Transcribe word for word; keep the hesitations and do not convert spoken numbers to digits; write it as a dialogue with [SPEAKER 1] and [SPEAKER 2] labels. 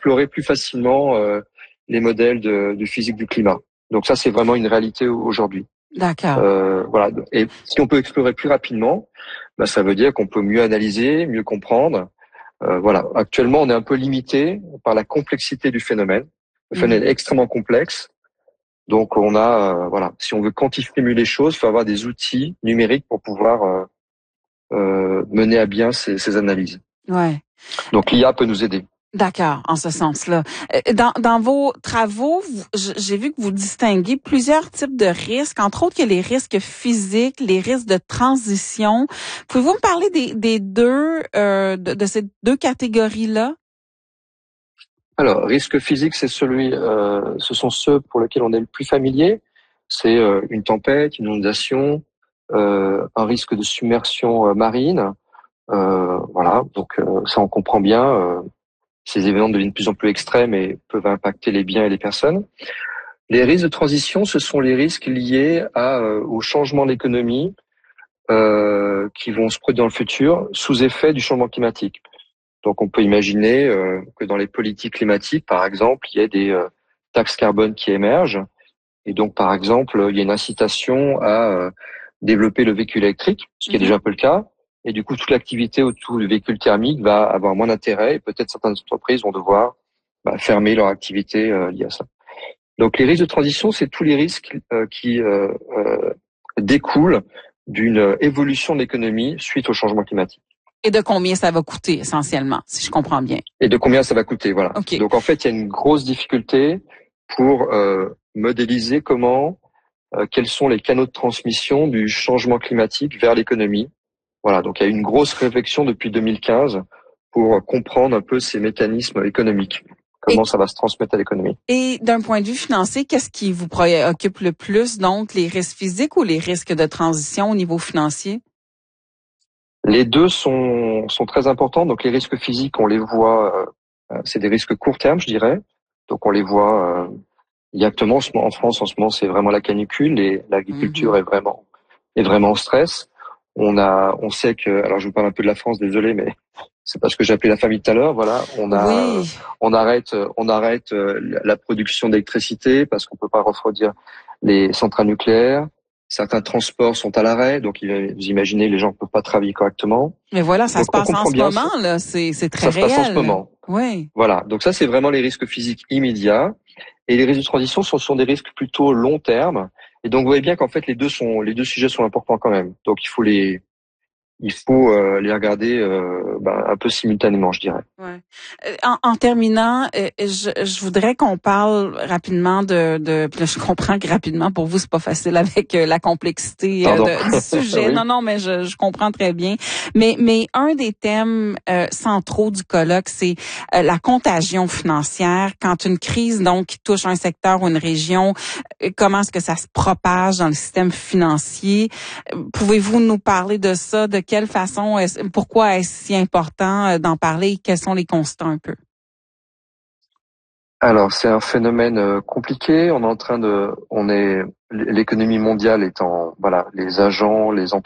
[SPEAKER 1] explorer plus facilement euh, les modèles de, de physique du climat. Donc ça, c'est vraiment une réalité aujourd'hui.
[SPEAKER 2] D'accord.
[SPEAKER 1] Euh, voilà. Et si on peut explorer plus rapidement, bah, ça veut dire qu'on peut mieux analyser, mieux comprendre. Euh, voilà. Actuellement, on est un peu limité par la complexité du phénomène. Le phénomène
[SPEAKER 2] Mmh.
[SPEAKER 1] est extrêmement complexe. Donc, on a, euh, voilà, si on veut quantifier mieux les choses, il faut avoir des outils numériques pour pouvoir euh, euh, mener à bien ces, ces analyses.
[SPEAKER 2] Ouais.
[SPEAKER 1] Donc, l'I A peut nous aider.
[SPEAKER 2] D'accord, en ce sens-là. Euh, Dans, dans vos travaux, vous- j- j'ai vu que vous distinguez plusieurs types de risques, entre autres que les risques physiques, les risques de transition. Pouvez-vous me parler des, des deux, euh, de, de ces deux catégories-là?
[SPEAKER 1] Alors, risque physique, c'est celui, euh, ce sont ceux pour lesquels on est le plus familier. C'est euh, une tempête, une inondation, euh, un risque de submersion euh, marine. Euh, voilà, donc euh, ça on comprend bien. Euh, ces événements deviennent de plus en plus extrêmes et peuvent impacter les biens et les personnes. Les risques de transition, ce sont les risques liés à, euh, au changement de l'économie euh, qui vont se produire dans le futur sous effet du changement climatique. Donc on peut imaginer euh, que dans les politiques climatiques, par exemple, il y ait des euh, taxes carbone qui émergent. Et donc, par exemple, il y a une incitation à euh, développer le véhicule électrique, ce qui est
[SPEAKER 2] Mhm.
[SPEAKER 1] déjà un peu le cas. Et du coup, toute l'activité autour du véhicule thermique va avoir moins d'intérêt et peut-être certaines entreprises vont devoir bah, fermer leur activité euh, liée à ça. Donc, les risques de transition, c'est tous les risques euh, qui euh, euh, découlent d'une évolution de l'économie suite au changement climatique.
[SPEAKER 2] Et de combien ça va coûter, essentiellement, si je comprends bien.
[SPEAKER 1] Et de combien ça va coûter, voilà.
[SPEAKER 2] OK.
[SPEAKER 1] Donc, en fait, il y a une grosse difficulté pour euh, modéliser comment Euh, quels sont les canaux de transmission du changement climatique vers l'économie. Voilà, donc il y a eu une grosse réflexion depuis deux mille quinze pour comprendre un peu ces mécanismes économiques,
[SPEAKER 2] Et,
[SPEAKER 1] comment ça va se transmettre à l'économie.
[SPEAKER 2] et d'un point de vue financier, qu'est-ce qui vous préoccupe le plus, donc, les risques physiques ou les risques de transition au niveau financier?
[SPEAKER 1] Les deux sont, sont très importants. Donc les risques physiques, on les voit, euh, c'est des risques court terme, je dirais. Donc on les voit euh, directement. En France, en ce moment, c'est vraiment la canicule et l'agriculture
[SPEAKER 2] Mhm.
[SPEAKER 1] est vraiment est vraiment en stress. On a, on sait que, alors je vous parle un peu de la France, désolé, mais c'est parce que j'ai appelé la famille tout à l'heure. Voilà, on a,
[SPEAKER 2] Oui.
[SPEAKER 1] on arrête, on arrête la production d'électricité parce qu'on peut pas refroidir les centrales nucléaires. Certains transports sont à l'arrêt, donc vous imaginez, les gens ne peuvent pas travailler correctement.
[SPEAKER 2] Mais voilà, ça
[SPEAKER 1] Donc
[SPEAKER 2] se
[SPEAKER 1] on
[SPEAKER 2] passe en
[SPEAKER 1] comprend
[SPEAKER 2] ce
[SPEAKER 1] bien,
[SPEAKER 2] moment, là. C'est, c'est très
[SPEAKER 1] ça se passe en ce
[SPEAKER 2] réel.
[SPEAKER 1] moment.
[SPEAKER 2] Oui.
[SPEAKER 1] Voilà, donc ça c'est vraiment les risques physiques immédiats. Et les risques de transition sont, sont des risques plutôt long terme. Et donc vous voyez bien qu'en fait les deux sont, les deux sujets sont importants quand même. Donc il faut les, il faut euh, les regarder euh, ben, un peu simultanément, je dirais.
[SPEAKER 2] Ouais. Euh, En, en terminant, euh, je, je voudrais qu'on parle rapidement de, de puis là, je comprends que rapidement pour vous c'est pas facile avec euh, la complexité euh,
[SPEAKER 1] Pardon.
[SPEAKER 2] de- du sujet.
[SPEAKER 1] Oui.
[SPEAKER 2] Non, non, mais je, je comprends très bien. Mais, mais un des thèmes euh, centraux du colloque, c'est euh, la contagion financière. Quand une crise donc qui touche un secteur ou une région, euh, comment est-ce que ça se propage dans le système financier? Euh, Pouvez-vous nous parler de ça? De quelle façon? Est-ce, pourquoi est-ce si important euh, d'en parler? Quels sont les constats un peu?
[SPEAKER 1] Alors c'est un phénomène euh, compliqué. On est en train de, on est, l'économie mondiale est en, voilà, les agents, les